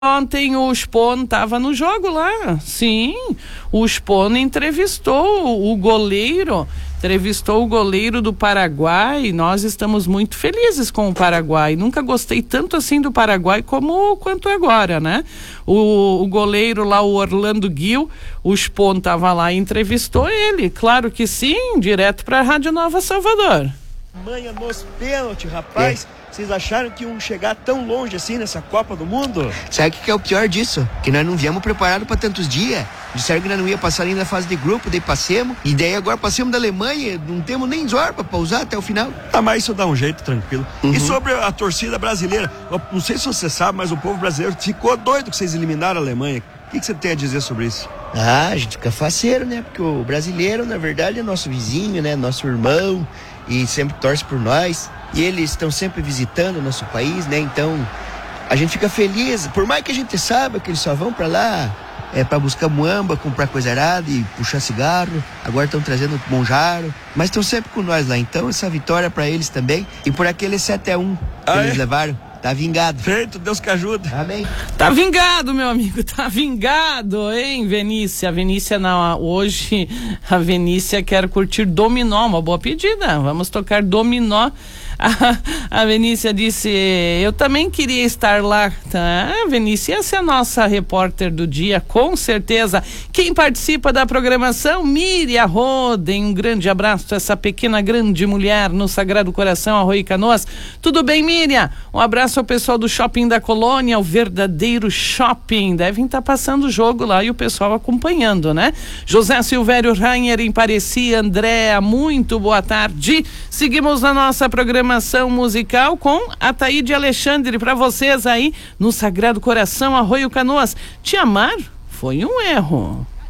Ontem o Spon estava no jogo lá, sim, o Spon entrevistou o goleiro do Paraguai. Nós estamos muito felizes com o Paraguai, nunca gostei tanto assim do Paraguai quanto agora, né? O goleiro lá, o Orlando Gil, o Spon estava lá e entrevistou ele, claro que sim, direto para a Rádio Nova Salvador. Manha nos pênaltis, rapaz. Vocês acharam que iam chegar tão longe assim nessa Copa do Mundo? Sabe o que é o pior disso? Que nós não viemos preparados para tantos dias. Disseram que nós não ia passar nem na fase de grupo, daí passemos. E daí agora passemos da Alemanha, não temos nem zorba para usar até o final. Ah, mas isso dá um jeito, tranquilo. E sobre a torcida brasileira, eu não sei se você sabe, mas o povo brasileiro ficou doido que vocês eliminaram a Alemanha. O que você tem a dizer sobre isso? Ah, a gente fica faceiro, né? Porque o brasileiro, na verdade, é nosso vizinho, né? Nosso irmão, e sempre torce por nós. E eles estão sempre visitando o nosso país, né? Então, a gente fica feliz. Por mais que a gente saiba que eles só vão pra lá pra buscar muamba, comprar coisa arada e puxar cigarro. Agora estão trazendo monjaro. Mas estão sempre com nós lá. Então, essa vitória pra eles também. E por aquele 7-1 que eles levaram. Tá vingado. Feito, Deus que ajuda. Amém. Tá vingado, meu amigo, tá vingado, hein, Venícia? A Venícia não, hoje a Venícia quer curtir dominó, uma boa pedida, vamos tocar dominó. A Venícia disse, eu também queria estar lá, tá? Venícia, essa é a nossa repórter do dia, com certeza. Quem participa da programação? Miriam Roden, um grande abraço a essa pequena grande mulher no Sagrado Coração, Arroio e Canoas. Tudo bem, Miriam? Um abraço ao pessoal do Shopping da Colônia, o verdadeiro shopping. Devem estar passando o jogo lá e o pessoal acompanhando, né? José Silvério Rainer em Parecia, Andréa, muito boa tarde. Seguimos na nossa programação musical com a Taíde Alexandre para vocês aí no Sagrado Coração, Arroio Canoas. Te amar foi um erro.